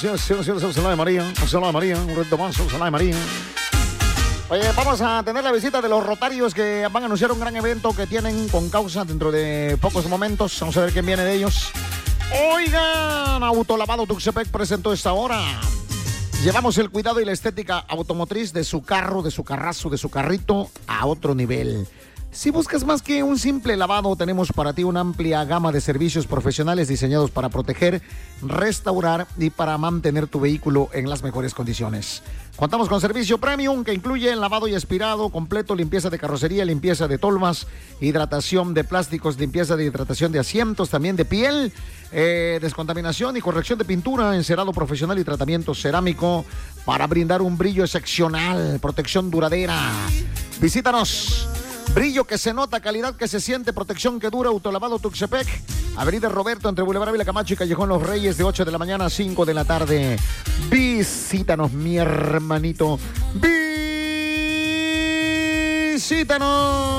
Salud María, salud María, un reto más, salud María. Oye, vamos a tener la visita de los Rotarios que van a anunciar un gran evento que tienen con causa dentro de pocos momentos. Vamos a ver quién viene de ellos. Oigan, Autolavado Tuxtepec presentó esta hora. Llevamos el cuidado y la estética automotriz de su carro, de su carrazo, de su carrito a otro nivel. Si buscas más que un simple lavado, tenemos para ti una amplia gama de servicios profesionales diseñados para proteger, restaurar y para mantener tu vehículo en las mejores condiciones. Contamos con servicio premium que incluye lavado y aspirado completo, limpieza de carrocería, limpieza de tolvas, hidratación de plásticos, limpieza de hidratación de asientos, también de piel, descontaminación y corrección de pintura, encerado profesional y tratamiento cerámico para brindar un brillo excepcional, protección duradera. Visítanos. Brillo que se nota, calidad que se siente, protección que dura. Autolavado Tuxtepec, Avenida Roberto, entre Boulevard Ávila Camacho y Callejón Los Reyes, de 8 de la mañana a 5 de la tarde. Visítanos, mi hermanito. Visítanos.